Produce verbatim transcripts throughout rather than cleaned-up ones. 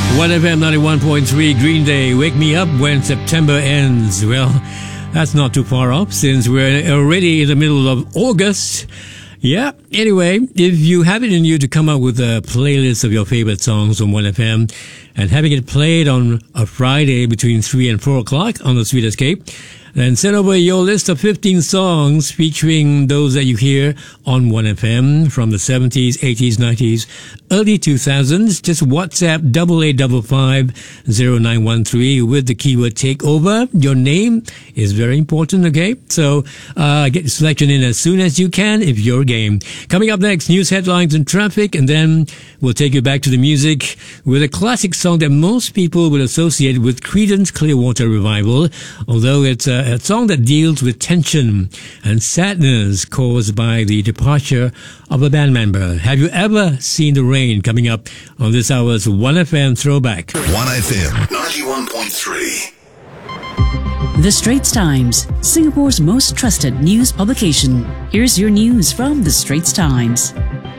one F M ninety-one point three, Green Day, Wake Me Up When September Ends. Well, that's not too far off since we're already in the middle of August. Yeah, anyway, if you have it in you to come up with a playlist of your favorite songs on one F M and having it played on a Friday between three and four o'clock on the Sweet Escape, then send over your list of fifteen songs featuring those that you hear on one F M from the seventies, eighties, nineties, early two thousands. Just WhatsApp double eight double five zero nine one three with the keyword takeover. Your name is very important, okay? So uh, get your selection in as soon as you can if you're game. Coming up next, news headlines and traffic, and then we'll take you back to the music with a classic song that most people would associate with Creedence Clearwater Revival, although it's a a song that deals with tension and sadness caused by the departure of a band member. Have you ever seen the rain? Coming up on this hour's one F M Throwback. one F M ninety-one point three. The Straits Times, Singapore's most trusted news publication. Here's your news from The Straits Times.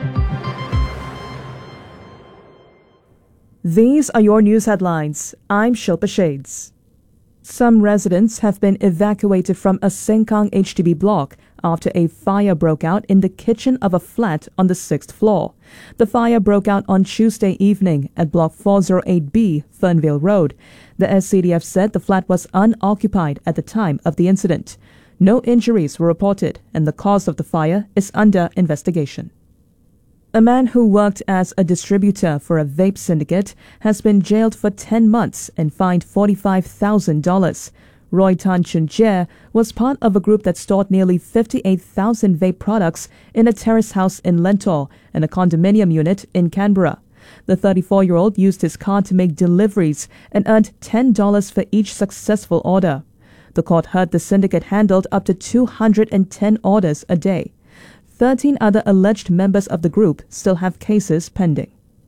These are your news headlines. I'm Shilpa Shades. Some residents have been evacuated from a Sengkang H D B block after a fire broke out in the kitchen of a flat on the sixth floor. The fire broke out on Tuesday evening at Block four oh eight B, Fernvale Road. The S C D F said the flat was unoccupied at the time of the incident. No injuries were reported, and the cause of the fire is under investigation. A man who worked as a distributor for a vape syndicate has been jailed for ten months and fined forty-five thousand dollars. Roy Tan Chun Jie was part of a group that stored nearly fifty-eight thousand vape products in a terrace house in Lentor and a condominium unit in Canberra. The thirty-four-year-old used his car to make deliveries and earned ten dollars for each successful order. The court heard the syndicate handled up to two hundred ten orders a day. thirteen other alleged members of the group still have cases pending.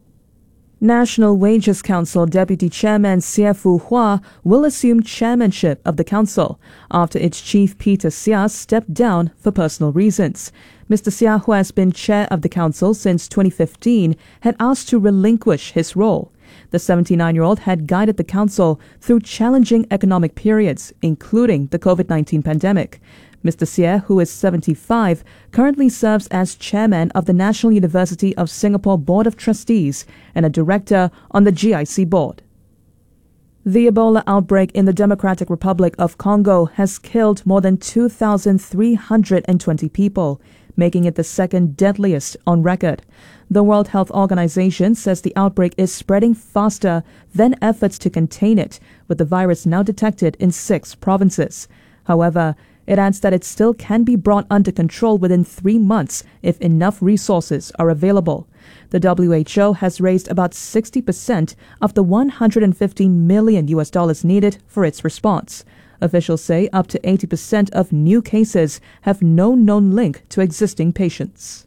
National Wages Council Deputy Chairman Seah Fu Hua will assume chairmanship of the council after its chief Peter Seah stepped down for personal reasons. Mister Seah, who has been chair of the council since twenty fifteen, had asked to relinquish his role. The seventy-nine-year-old had guided the council through challenging economic periods, including the COVID nineteen pandemic. Mister Seah, who is seventy-five, currently serves as chairman of the National University of Singapore Board of Trustees and a director on the G I C board. The Ebola outbreak in the Democratic Republic of Congo has killed more than two thousand three hundred twenty people, making it the second deadliest on record. The World Health Organization says the outbreak is spreading faster than efforts to contain it, with the virus now detected in six provinces. However, it adds that it still can be brought under control within three months if enough resources are available. The W H O has raised about sixty percent of the one hundred fifteen million U S dollars needed for its response. Officials say up to eighty percent of new cases have no known link to existing patients.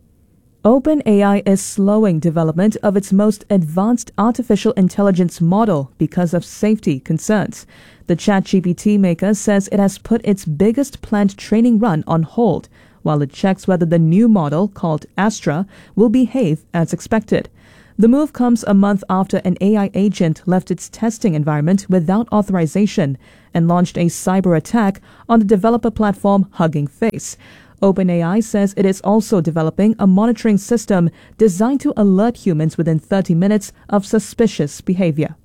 OpenAI is slowing development of its most advanced artificial intelligence model because of safety concerns. The ChatGPT maker says it has put its biggest planned training run on hold, while it checks whether the new model, called Astra, will behave as expected. The move comes a month after an A I agent left its testing environment without authorization and launched a cyber attack on the developer platform Hugging Face. OpenAI says it is also developing a monitoring system designed to alert humans within thirty minutes of suspicious behavior.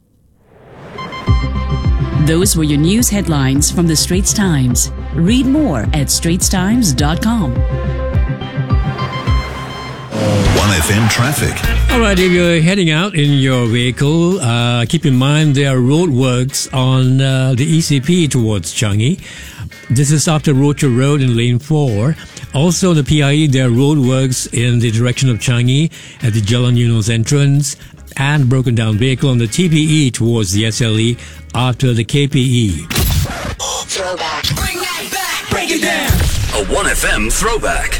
Those were your news headlines from The Straits Times. Read more at straits times dot com. one F M traffic. All right, if you're heading out in your vehicle, uh, keep in mind there are roadworks on uh, the E C P towards Changi. This is after Rocher Road in lane four. Also, the P I E, there are roadworks in the direction of Changi at the Jalan Eunos entrance and broken down vehicle on the T P E towards the S L E after the K P E. Throwback. Bring that back. Break it down. A one F M throwback.